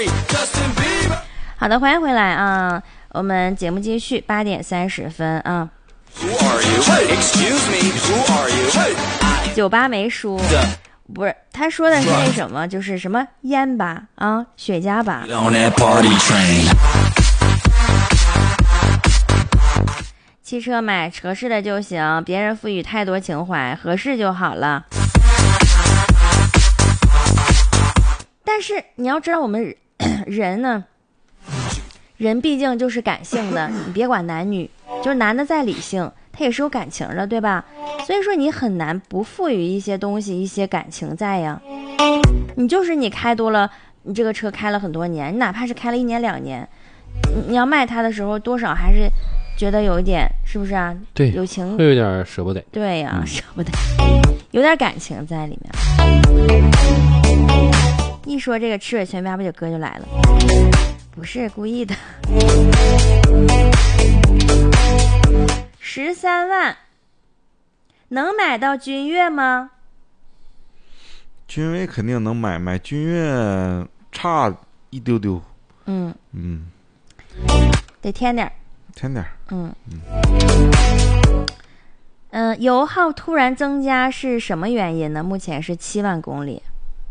好的，欢迎回来啊！我们节目继续，8点30分啊。酒吧没输，不是他说的是那什么，就是什么烟吧啊，雪茄吧。汽车买合适的就行，别人赋予太多情怀，合适就好了。但是你要知道，我们人呢，人毕竟就是感性的，你别管男女，就是男的再理性，他也是有感情的，对吧？所以说你很难不赋予一些东西一些感情在呀。你就是你开多了，你这个车开了很多年，你哪怕是开了1年2年，你要卖它的时候，多少还是觉得有一点，是不是啊？ 对， 有情， 会有点舍不得。 对呀，舍不得，有点感情在里面。一说这个赤尾全家不就哥就来了，不是故意的。13万能买到君越吗？ 君威肯定能买，买君越差一丢丢。 得添点。油耗突然增加是什么原因呢？目前是7万公里。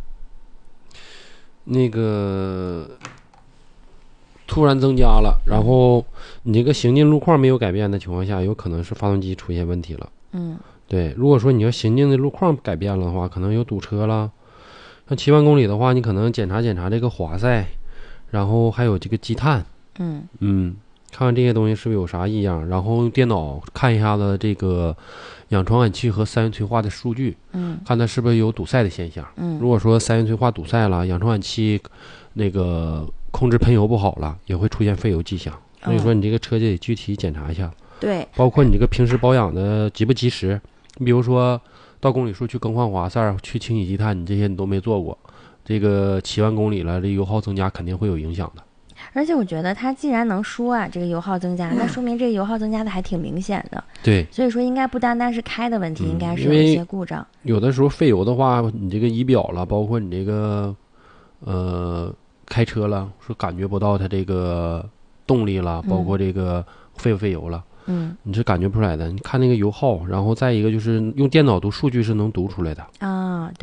那个突然增加了，然后你这个行进路况没有改变的情况下，有可能是发动机出现问题了。对，如果说你要行进的路况改变了的话，可能有堵车了。像7万公里的话，你可能检查这个滑塞，然后还有这个积碳。看看这些东西是不是有啥异样，然后用电脑看一下子这个氧传感器和三元催化的数据，看它是不是有堵塞的现象。如果说三元催化堵塞了，氧传感器那个控制喷油不好了，也会出现费油迹象。所以说你这个车就得具体检查一下。 对， 包括你这个平时保养的及不及时，你比如说到公里数去更换滑塞、去清洗积碳，你这些你都没做过，这个7万公里了，这油耗增加肯定会有影响的。 而且我觉得它既然能说啊，这个油耗增加，那说明这个油耗增加的还挺明显的。 对， 所以说应该不单单是开的问题，应该是有一些故障。 有的时候费油的话，你这个仪表了，包括你这个开车了，说感觉不到它这个动力了，包括这个费不费油了，你是感觉不出来的。你看那个油耗，然后再一个就是用电脑读数据是能读出来的啊。